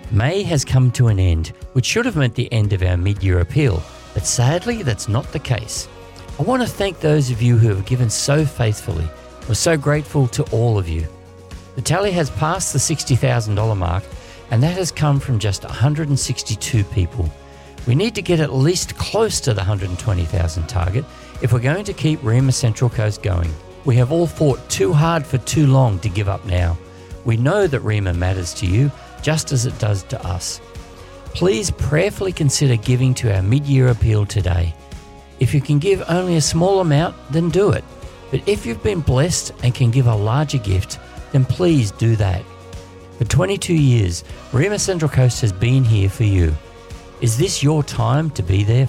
May has come to an end, which should have meant the end of our mid-year appeal, but sadly that's not the case. I want to thank those of you who have given so faithfully. We're so grateful to all of you. The tally has passed the $60,000 mark, and that has come from just 162 people. We need to get at least close to the 120,000 target if we're going to keep REMA Central Coast going. We have all fought too hard for too long to give up now. We know that REMA matters to you, just as it does to us. Please prayerfully consider giving to our mid-year appeal today. If you can give only a small amount, then do it. But if you've been blessed and can give a larger gift, then please do that. For 22 years, REMA Central Coast has been here for you. Is this your time to be there